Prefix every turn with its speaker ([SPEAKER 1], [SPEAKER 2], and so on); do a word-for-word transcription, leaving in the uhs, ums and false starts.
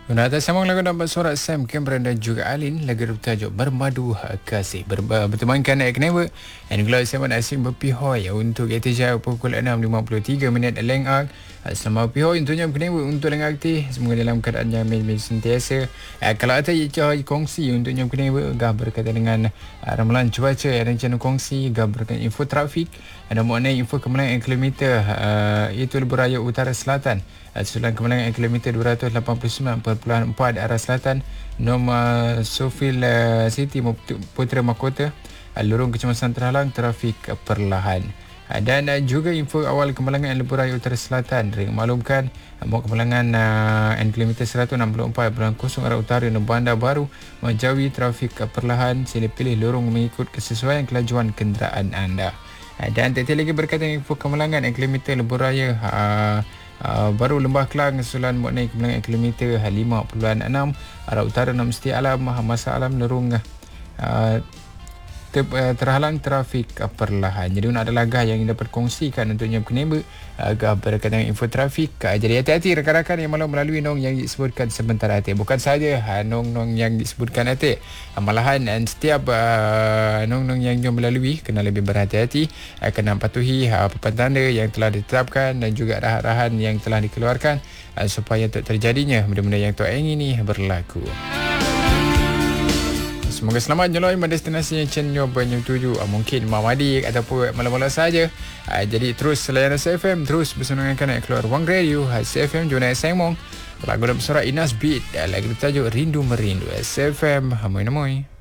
[SPEAKER 1] Guna atas sambung lagu dapat suara Sam Cameron dan juga Alin. Lagu bertajuk Bermadu Kasih Ber- bertemankan Ek Never and Glow Seven Asing berpihoi untuk Etija pukul enam lima puluh tiga minit Leng Ak. Selamat pihoi untuknya Ek Never untuk Leng Ak ti. Semoga dalam keadaan yang baik-baik sentiasa. Eh, kalau ada yang kongsi untuknya Ek Never gah berkaitan dengan uh, ramalan cuaca yang rencana kongsi gah berkaitan info trafik. Ada mengenai info kemalangan kilometer uh, iaitu Lebuh Raya Utara Selatan. Susulan kemalangan kilometer dua ratus lapan puluh sembilan perpuluhan empat arah selatan Norma Sofil uh, City Putra Mahkota, uh, lorong kecemasan terhalang, trafik uh, perlahan. Uh, dan uh, juga info awal kemalangan Lebuh Raya Utara Selatan maklumkan uh, kemalangan uh, kilometer seratus enam puluh empat perpuluhan kosong arah utara dan Bandar Baru menjauhi trafik uh, perlahan. Sila pilih lorong mengikut kesesuaian kelajuan kenderaan anda. Uh, dan tetap lagi berkaitan info kemalangan kilometer Lebuh Raya uh, Uh, baru Lembah Kelang susulan mengenai kemalangan kilometer lima puluh enam arah utara enam Mesti Alam Masa Alam lorong uh, ter, uh, terhalang trafik uh, perlahan. Jadi ada lagah yang dapat kongsikan untuknya peneba agak uh, berkaitan dengan info trafik. Uh, jadi hati-hati rakan-rakan yang malam melalui nong yang disebutkan sebentar hati. Bukan saja uh, nong-nong yang disebutkan hati. Uh, malahan dan setiap uh, nong-nong yang jom melalui kena lebih berhati-hati, uh, kena patuhi uh, papan tanda yang telah ditetapkan dan juga arahan-arahan yang telah dikeluarkan uh, supaya tak terjadinya benda-benda yang tak ingin berlaku. Semoga selamat jeloi destinasi yang cenyo banyak tuju. Uh, mungkin Mamadi ataupun malam-malam saja. Uh, jadi terus layan S F M, terus bersenangkan nak keluar Wang Radio. S F M Jona Sengmong. Lagu dalam suara Inas Beat. Lagu bertajuk Rindu Merindu. S F M Hamoy Namoy.